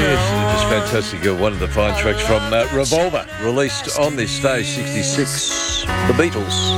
Yes, just fantastic. One of the fine tracks from Revolver, released on this day, 66. The Beatles.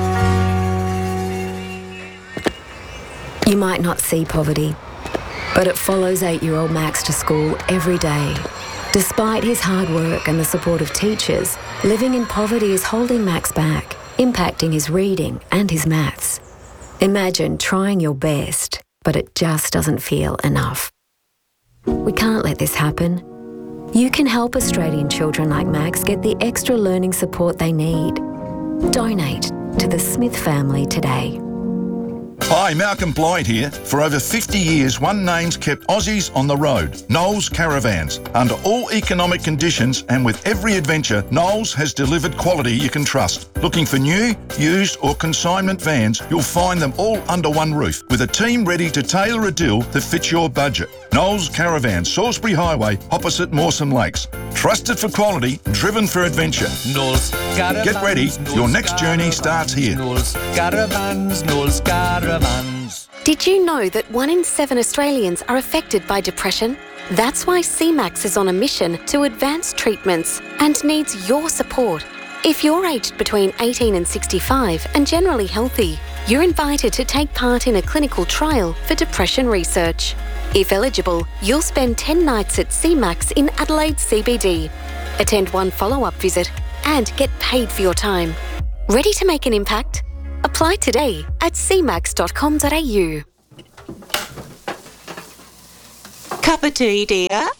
You might not see poverty, but it follows 8-year-old Max to school every day. Despite his hard work and the support of teachers, living in poverty is holding Max back, impacting his reading and his maths. Imagine trying your best, but it just doesn't feel enough. We can't let this happen. You can help Australian children like Max get the extra learning support they need. Donate to the Smith family today. Hi, Malcolm Blythe here. For over 50 years, one name's kept Aussies on the road, Knowles Caravans. Under all economic conditions and with every adventure, Knowles has delivered quality you can trust. Looking for new, used or consignment vans, you'll find them all under one roof, with a team ready to tailor a deal that fits your budget. Knowles Caravans, Salisbury Highway, opposite Mawson Lakes. Trusted for quality, driven for adventure. Knowles Caravans. Get ready, your next journey starts here. Knowles Caravans, Knowles Caravans. Did you know that 1 in 7 Australians are affected by depression? That's why CMAX is on a mission to advance treatments and needs your support. If you're aged between 18 and 65 and generally healthy, you're invited to take part in a clinical trial for depression research. If eligible, you'll spend 10 nights at CMAX in Adelaide CBD. Attend one follow-up visit and get paid for your time. Ready to make an impact? Apply today at cmax.com.au. Cup of tea, dear?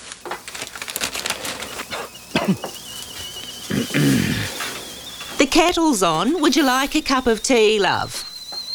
The kettle's on. Would you like a cup of tea, love?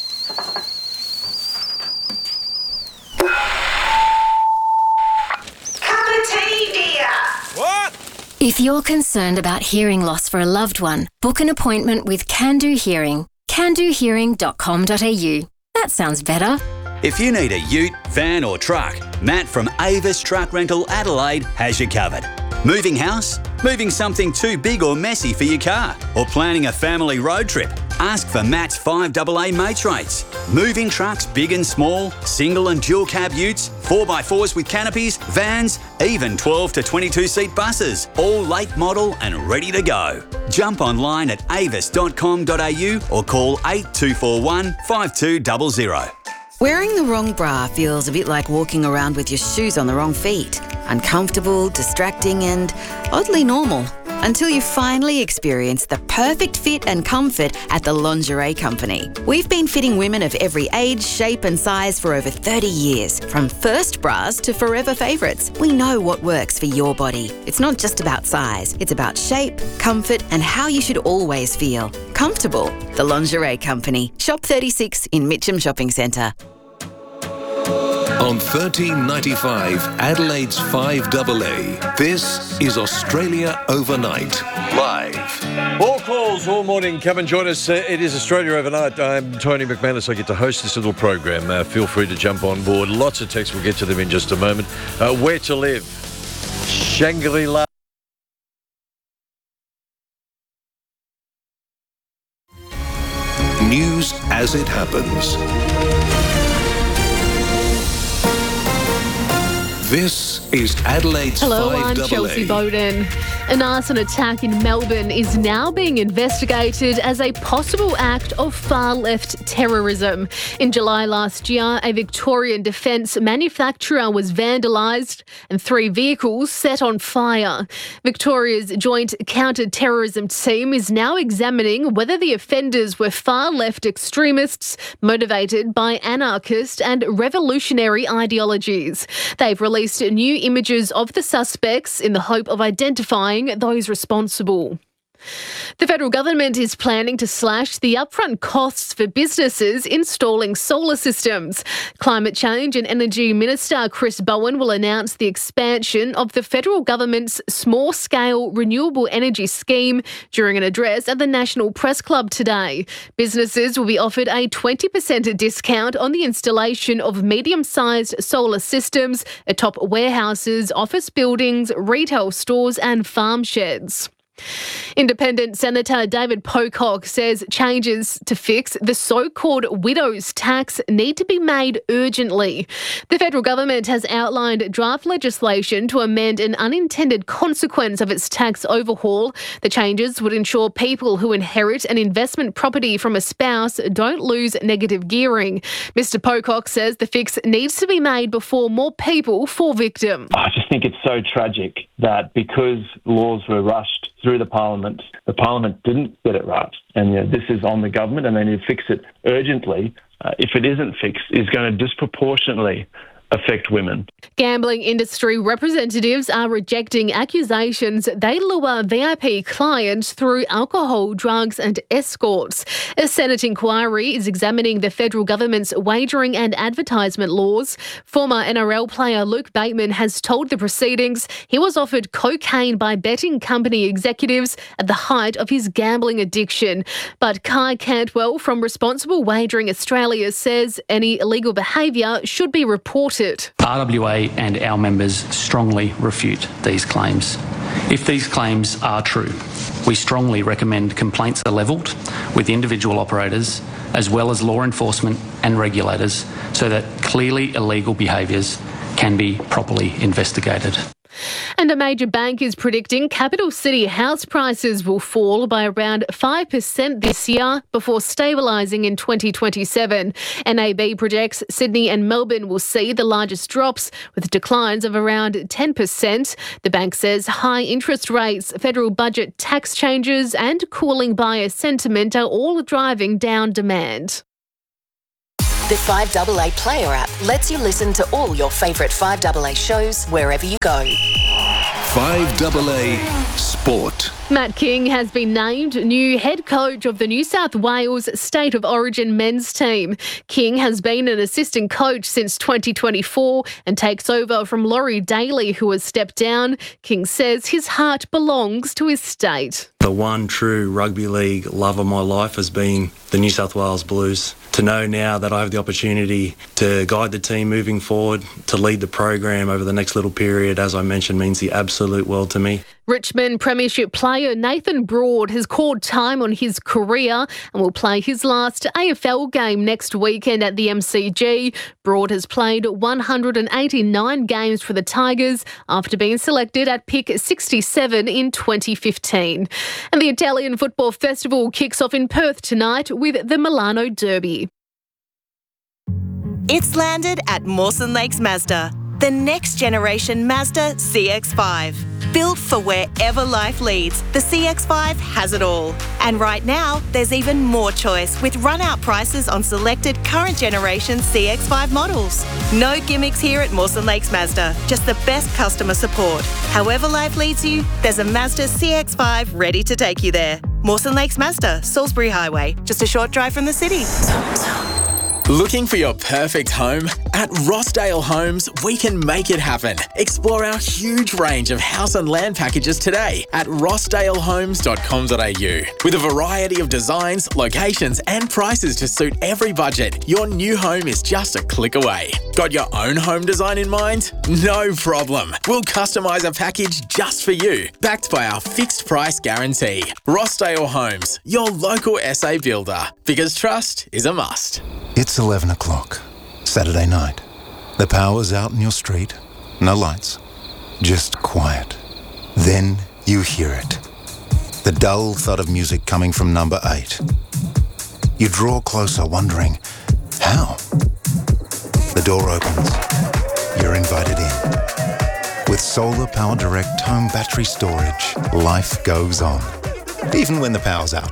Cup of tea, dear? What? If you're concerned about hearing loss for a loved one, book an appointment with Can Do Hearing. candohearing.com.au. That sounds better. If you need a ute, van or truck, Matt from Avis Truck Rental Adelaide has you covered. Moving house? Moving something too big or messy for your car? Or planning a family road trip? Ask for Matt's 5AA mates rates. Moving trucks big and small, single and dual cab utes, 4x4s with canopies, vans, even 12 to 22 seat buses, all late model and ready to go. Jump online at avis.com.au or call 8241 5200. Wearing the wrong bra feels a bit like walking around with your shoes on the wrong feet. Uncomfortable, distracting and oddly normal. Until you finally experience the perfect fit and comfort at the Lingerie Company. We've been fitting women of every age, shape and size for over 30 years. From first bras to forever favourites, we know what works for your body. It's not just about size, it's about shape, comfort and how you should always feel. Comfortable. The Lingerie Company. Shop 36 in Mitcham Shopping Centre. On 1395 Adelaide's 5AA, this is Australia Overnight, live. All calls, all morning. Come and join us. It is Australia Overnight. I'm Tony McManus. I get to host this little program. Feel free to jump on board. Lots of texts. We'll get to them in just a moment. Where to live? Shangri-La. News as it happens. This is Adelaide's 5AA. Hello, I'm Chelsea Bowden. An arson attack in Melbourne is now being investigated as a possible act of far-left terrorism. In July last year, a Victorian defence manufacturer was vandalised and 3 vehicles set on fire. Victoria's Joint Counter-Terrorism Team is now examining whether the offenders were far-left extremists motivated by anarchist and revolutionary ideologies. They've released new images of the suspects in the hope of identifying those responsible. The federal government is planning to slash the upfront costs for businesses installing solar systems. Climate Change and Energy Minister Chris Bowen will announce the expansion of the federal government's small-scale renewable energy scheme during an address at the National Press Club today. Businesses will be offered a 20% discount on the installation of medium-sized solar systems atop warehouses, office buildings, retail stores and farm sheds. Independent Senator David Pocock says changes to fix the so-called widow's tax need to be made urgently. The federal government has outlined draft legislation to amend an unintended consequence of its tax overhaul. The changes would ensure people who inherit an investment property from a spouse don't lose negative gearing. Mr. Pocock says the fix needs to be made before more people fall victim. I just think it's so tragic that because laws were rushed through the Parliament didn't get it right. And this is on the government and they need to fix it urgently. If it isn't fixed, it's going to disproportionately affect women. Gambling industry representatives are rejecting accusations they lure VIP clients through alcohol, drugs and escorts. A Senate inquiry is examining the federal government's wagering and advertisement laws. Former NRL player Luke Bateman has told the proceedings he was offered cocaine by betting company executives at the height of his gambling addiction. But Kai Cantwell from Responsible Wagering Australia says any illegal behaviour should be reported. RWA and our members strongly refute these claims. If these claims are true, we strongly recommend complaints are levelled with individual operators as well as law enforcement and regulators so that clearly illegal behaviours can be properly investigated. And a major bank is predicting capital city house prices will fall by around 5% this year before stabilising in 2027. NAB projects Sydney and Melbourne will see the largest drops, with declines of around 10%. The bank says high interest rates, federal budget tax changes and cooling buyer sentiment are all driving down demand. The 5AA Player app lets you listen to all your favourite 5AA shows wherever you go. 5AA Sport. Matt King has been named new head coach of the New South Wales State of Origin men's team. King has been an assistant coach since 2024 and takes over from Laurie Daly, who has stepped down. King says his heart belongs to his state. The one true rugby league love of my life has been the New South Wales Blues. To know now that I have the opportunity to guide the team moving forward, to lead the program over the next little period, as I mentioned, means the absolute world to me. Richmond Premiership player Nathan Broad has called time on his career and will play his last AFL game next weekend at the MCG. Broad has played 189 games for the Tigers after being selected at pick 67 in 2015. And the Italian Football Festival kicks off in Perth tonight with the Milano Derby. It's landed at Mawson Lakes Mazda, the next generation Mazda CX-5. Built for wherever life leads, the CX-5 has it all. And right now, there's even more choice with run-out prices on selected current generation CX-5 models. No gimmicks here at Mawson Lakes Mazda, just the best customer support. However life leads you, there's a Mazda CX-5 ready to take you there. Mawson Lakes Mazda, Salisbury Highway, just a short drive from the city. Looking for your perfect home? At Rossdale Homes, we can make it happen. Explore our huge range of house and land packages today at rossdalehomes.com.au. With a variety of designs, locations and prices to suit every budget, your new home is just a click away. Got your own home design in mind? No problem. We'll customise a package just for you, backed by our fixed price guarantee. Rossdale Homes, your local SA builder, because trust is a must. It's 11 o'clock, Saturday night. The power's out in your street, no lights, just quiet. Then you hear it. The dull thud of music coming from number 8. You draw closer, wondering, how? The door opens. You're invited in. With Solar Power Direct home battery storage, life goes on. Even when the power's out.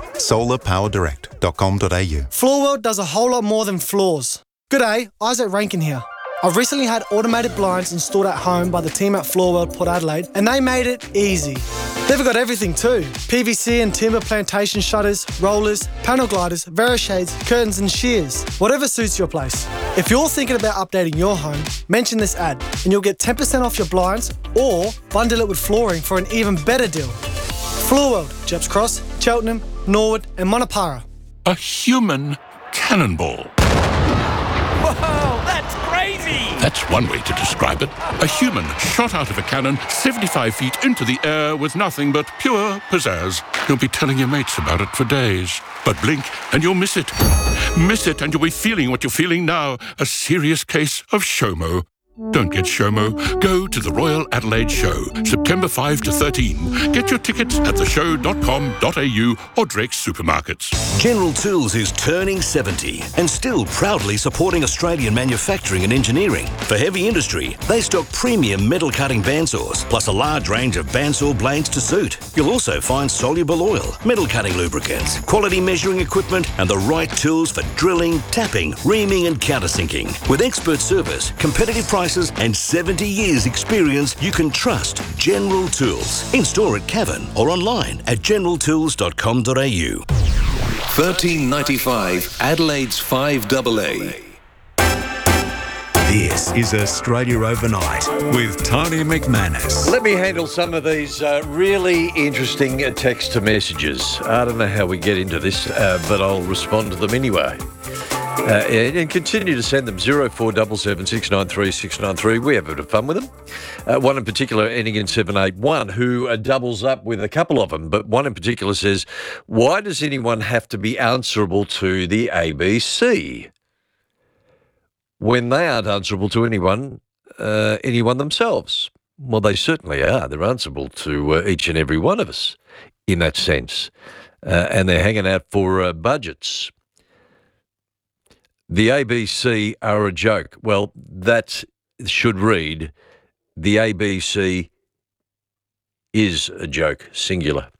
solarpowerdirect.com.au. Floorworld does a whole lot more than floors. G'day, Isaac Rankin here. I've recently had automated blinds installed at home by the team at Floorworld Port Adelaide, and they made it easy. They've got everything too. PVC and timber plantation shutters, rollers, panel gliders, Verishades, curtains and shears. Whatever suits your place. If you're thinking about updating your home, mention this ad and you'll get 10% off your blinds or bundle it with flooring for an even better deal. Floorworld, Jeps Cross, Cheltenham, Norwood and Monopara. A human cannonball. Whoa, That's crazy! That's one way to describe it. A human shot out of a cannon 75 feet into the air with nothing but pure pizzazz. You'll be telling your mates about it for days. But blink and you'll miss it. Miss it and you'll be feeling what you're feeling now. A serious case of SHOMO. Don't get SHOMO. Go to the Royal Adelaide Show, September 5 to 13. Get your tickets at theshow.com.au or Drake's supermarkets. General Tools is turning 70 and still proudly supporting Australian manufacturing and engineering. For heavy industry, they stock premium metal cutting bandsaws, plus a large range of bandsaw blades to suit. You'll also find soluble oil, metal cutting lubricants, quality measuring equipment, and the right tools for drilling, tapping, reaming, and countersinking. With expert service, competitive prices, and 70 years experience, you can trust General Tools. In store at Cavan or online at generaltools.com.au. 1395 Adelaide's 5AA. This is Australia Overnight with Tony McManus. Let me handle some of these really interesting text to messages. I don't know how we get into this, but I'll respond to them anyway. And continue to send them 0477 693 693. We have a bit of fun with them. One in particular ending in 781 who doubles up with a couple of them, but one in particular says, why does anyone have to be answerable to the ABC when they aren't answerable to anyone themselves? Well, they certainly are. They're answerable to each and every one of us in that sense. And they're hanging out for budgets. The ABC are a joke. Well, that should read, the ABC is a joke, singular.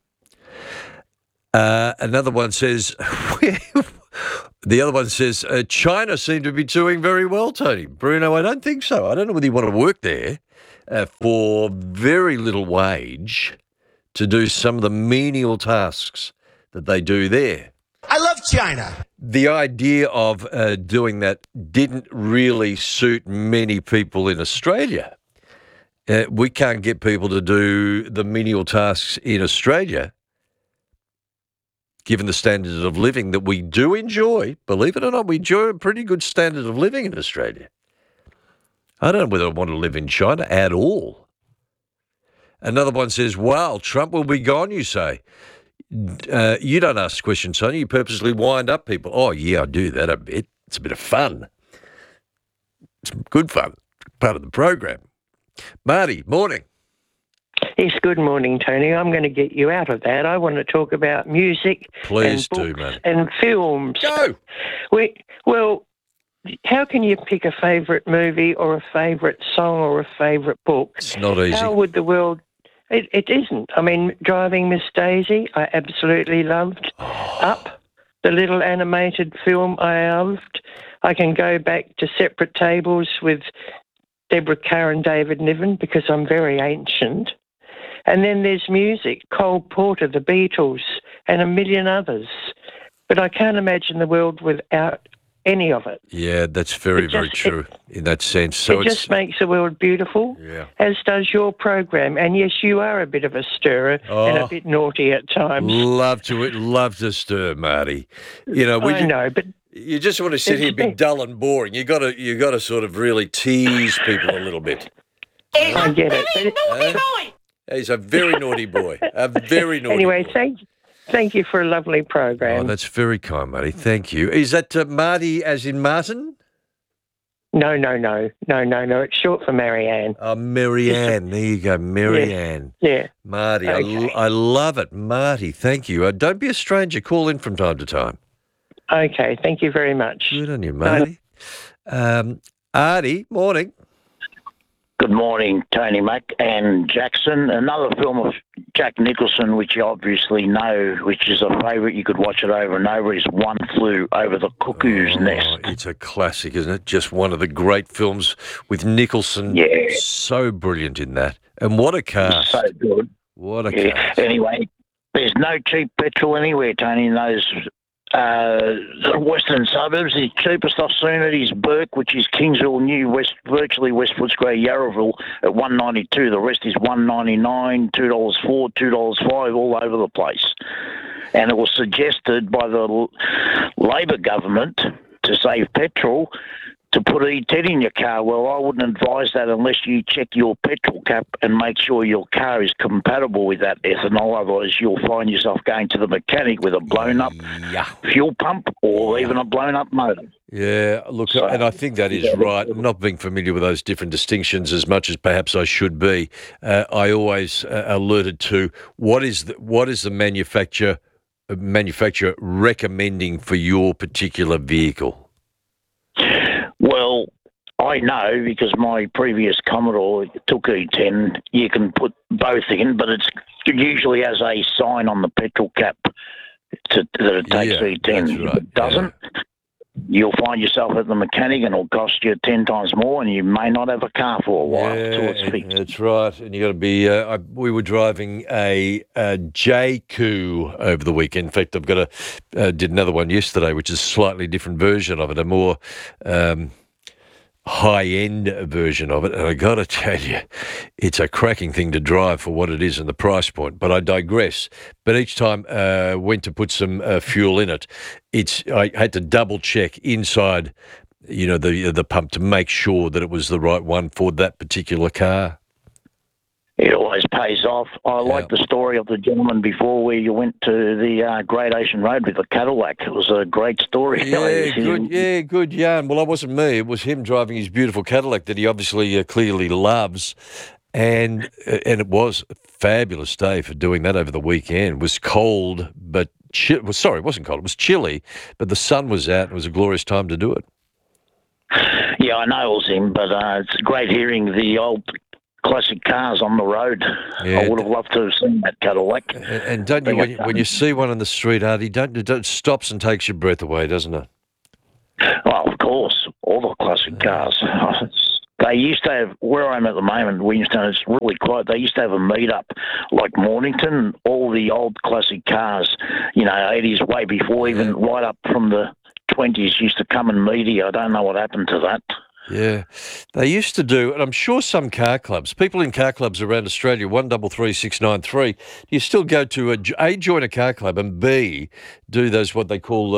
Another one says, the other one says, China seem to be doing very well, Tony. Bruno, I don't think so. I don't know whether you want to work there for very little wage to do some of the menial tasks that they do there. I love China. The idea of doing that didn't really suit many people in Australia. We can't get people to do the menial tasks in Australia, given the standards of living that we do enjoy. Believe it or not, we enjoy a pretty good standard of living in Australia. I don't know whether I want to live in China at all. Another one says, wow, Trump will be gone, you say. You don't ask questions, Tony. You purposely wind up people. Oh, yeah, I do that a bit. It's a bit of fun. It's good fun. Part of the program. Marty, morning. Yes, good morning, Tony. I'm going to get you out of that. I want to talk about music Please and do, books Marty. and films. Go! Well, how can you pick a favourite movie or a favourite song or a favourite book? It's not easy. How would the world... It isn't. I mean, Driving Miss Daisy, I absolutely loved. Up, the little animated film, I loved. I can go back to Separate Tables with Deborah Kerr and David Niven because I'm very ancient. And then there's music, Cole Porter, the Beatles, and a million others. But I can't imagine the world without any of it. Yeah, that's very true in that sense. So it just makes the world beautiful, as does your program. And yes, you are a bit of a stirrer and a bit naughty at times. Love to stir, Marty. You know, I know, but you just want to sit here, be dull and boring. You got to sort of really tease people a little bit. I get it. He's a very naughty boy. A very naughty anyway, boy. Thank you for a lovely program. Oh, that's very kind, Marty. Thank you. Is that Marty as in Martin? No. It's short for Marianne. Oh, Marianne. There you go, Marianne. Yeah. Marty, Okay. I love it. Marty, thank you. Don't be a stranger. Call in from time to time. Okay, thank you very much. Good on you, Marty. Artie, morning. Good morning, Tony Mac and Jackson. Another film of Jack Nicholson, which you obviously know, which is a favourite. You could watch it over and over, is One Flew Over the Cuckoo's Nest. It's a classic, isn't it? Just one of the great films with Nicholson. Yeah. So brilliant in that. And what a cast. So good. What a cast. Anyway, there's no cheap petrol anywhere, Tony, in those western suburbs. The cheapest I've seen it is Burke, which is Kingsville, New virtually West Footscray, Yarraville at $1.92. The rest is $1.99, $2.04, $2.05, all over the place. And it was suggested by the Labor government to save petrol to put E10 in your car. Well, I wouldn't advise that unless you check your petrol cap and make sure your car is compatible with that ethanol. Otherwise, you'll find yourself going to the mechanic with a blown-up fuel pump or even a blown-up motor. Yeah, look, and I think that is right. Not being familiar with those different distinctions as much as perhaps I should be, I always alerted to what is the manufacturer recommending for your particular vehicle? Well, I know because my previous Commodore took E10. You can put both in, but it usually has a sign on the petrol cap that it takes E10. That's right. If it doesn't, you'll find yourself at the mechanic and it'll cost you 10 times more and you may not have a car for a while until it's fixed. That's right. And you got to be, we were driving a JQ over the weekend. In fact, I've got did another one yesterday, which is a slightly different version of it, a more high-end version of it. And I got to tell you, it's a cracking thing to drive for what it is and the price point. But I digress. But each time I went to put some fuel in it, I had to double-check inside, the pump to make sure that it was the right one for that particular car. It always pays off. I like the story of the gentleman before where you went to the Great Ocean Road with the Cadillac. It was a great story. Good yarn. Well, it wasn't me. It was him driving his beautiful Cadillac that he obviously clearly loves. And it was a fabulous day for doing that over the weekend. It was cold, but it wasn't cold. It was chilly, but the sun was out. It was a glorious time to do it. Yeah, I know it was him, but it's great hearing the old classic cars on the road. Yeah. I would have loved to have seen that Cadillac. And don't you, when you see one on the street, Artie, it stops and takes your breath away, doesn't it? Well, of course, all the classic cars. They used to have, where I'm at the moment, Williamstown, it's really quiet. They used to have a meet-up like Mornington, all the old classic cars, 80s, way before, even right up from the 20s used to come and meet here. I don't know what happened to that. Yeah, they used to do, and I'm sure some car clubs, people in car clubs around Australia, 133693, you still go to A, join a car club, and B, do those what they call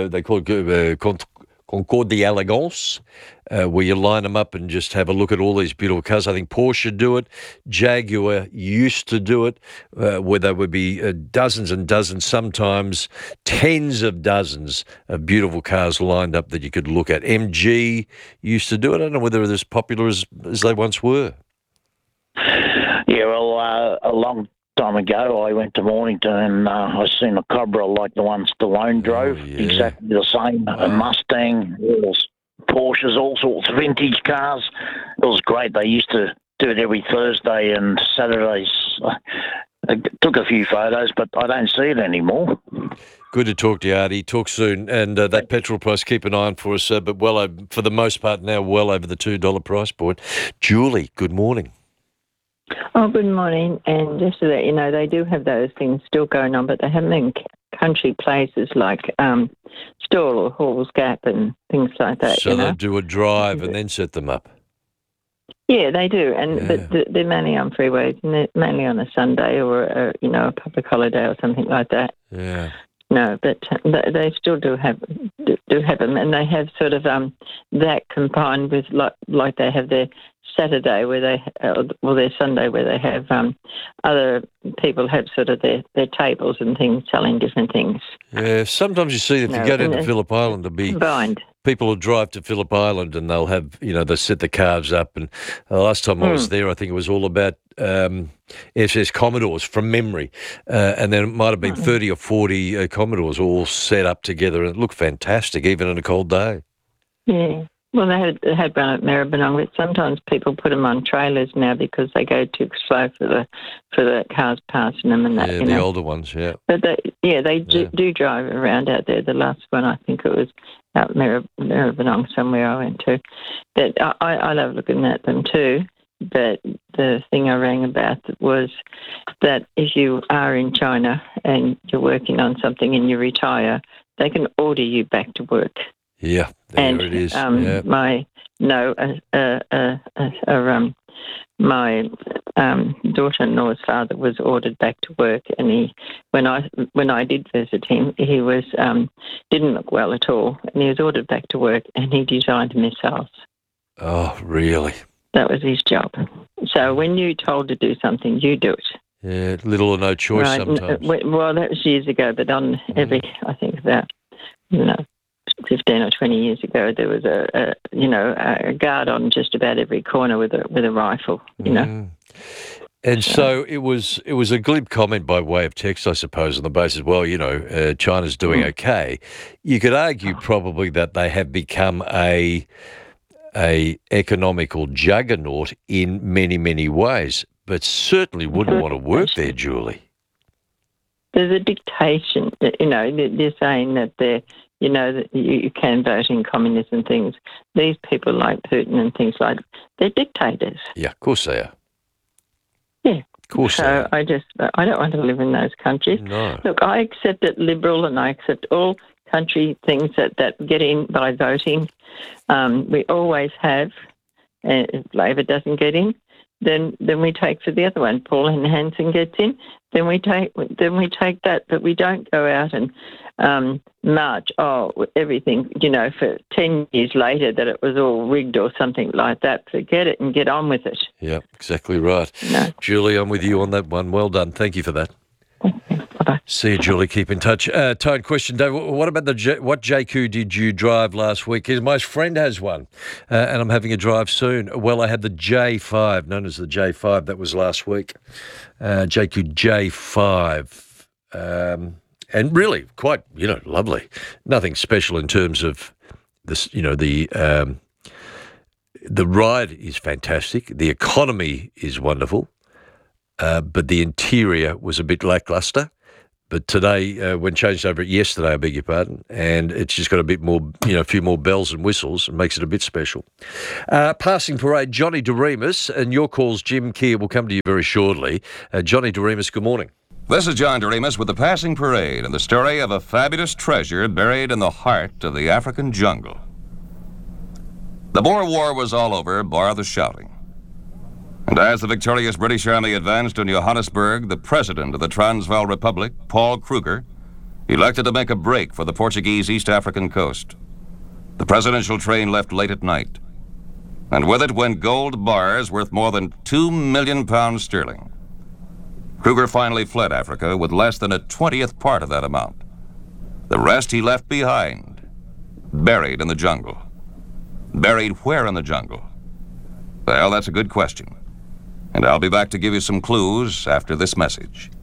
Concours d'Elegance, where you line them up and just have a look at all these beautiful cars. I think Porsche do it. Jaguar used to do it, where there would be dozens and dozens, sometimes tens of dozens of beautiful cars lined up that you could look at. MG used to do it. I don't know whether they're as popular as they once were. Yeah, well, a long time ago, I went to Mornington and I seen a Cobra like the one Stallone drove, exactly the same, a Mustang, Porsches, all sorts of vintage cars. It was great. They used to do it every Thursday and Saturdays. I took a few photos, but I don't see it anymore. Good to talk to you, Artie. Talk soon. And that petrol price, keep an eye on for us, but for the most part now, well over the $2 price point. Julie, good morning. Oh, good morning. And just to let you know, they do have those things still going on, but they have them in country places like Stawell or Halls Gap and things like that. So they'll do a drive and then set them up. Yeah, they do. But they're mainly on freeways and they're mainly on a Sunday or a public holiday or something like that. Yeah. No, but they still do have them, and they have sort of that combined with like they have their Saturday where their Sunday where they have other people have sort of their tables and things selling different things. Yeah, sometimes you see if you go down to Phillip Island, there'll be combined. People will drive to Phillip Island and they'll have, they set the cars up. And the last time I was there, I think it was all about SS Commodores from memory. And then it might have been 30 or 40 Commodores all set up together. And it looked fantastic, even on a cold day. Yeah. Well, they had one at Maribyrnong, but sometimes people put them on trailers now because they go too slow for the cars passing them and that. Yeah, the older ones, yeah. But they do drive around out there. The last one, I think it was out Maribyrnong somewhere I went to. But I love looking at them too. But the thing I rang about was that if you are in China and you're working on something and you retire, they can order you back to work. Yeah, there it is. My daughter-in-law's father was ordered back to work, and when I did visit him, he was didn't look well at all, and he was ordered back to work, and he designed missiles. Oh, really? That was his job. So when you're told to do something, you do it. Yeah, little or no choice sometimes. Well, that was years ago, but on I think about 15 or 20 years ago, there was a guard on just about every corner with a rifle. And so it was a glib comment by way of text, I suppose, on the basis, well, China's doing okay. You could argue probably that they have become a economical juggernaut in many, many ways, but certainly wouldn't want to work there, Julie. There's a dictation. They're saying that that you can vote in communism things. These people like Putin and things like that, they're dictators. Yeah, of course they are. Yeah. Of course they So are. I don't want to live in those countries. No. Look, I accept it liberal, and I accept all country things that get in by voting. We always have. If Labor doesn't get in, then we take for the other one. Pauline Hanson gets in, then we take that. But we don't go out and march. Everything for 10 years later that it was all rigged or something like that. Forget it and get on with it. Yeah, exactly right. No. Julie, I'm with you on that one. Well done. Thank you for that. Bye-bye. See you, Julie. Keep in touch. Tone, question, Dave. What about what JQ did you drive last week? My friend has one, and I'm having a drive soon. Well, I had the J5, known as the J5. That was last week. JQ J5. And really quite, lovely. Nothing special in terms of this, the ride is fantastic. The economy is wonderful. But the interior was a bit lackluster. But today, when changed over yesterday, I beg your pardon, and it's just got a bit more, a few more bells and whistles and makes it a bit special. Passing parade, Johnny DeRemus, and your calls, Jim Keir, will come to you very shortly. Johnny DeRemus, good morning. This is John DeRemus with the Passing Parade and the story of a fabulous treasure buried in the heart of the African jungle. The Boer War was all over, bar the shouting. And as the victorious British Army advanced on Johannesburg, the president of the Transvaal Republic, Paul Kruger, elected to make a break for the Portuguese East African coast. The presidential train left late at night, and with it went gold bars worth more than £2 million sterling. Kruger finally fled Africa with less than a 20th part of that amount. The rest he left behind, buried in the jungle. Buried where in the jungle? Well, that's a good question. And I'll be back to give you some clues after this message.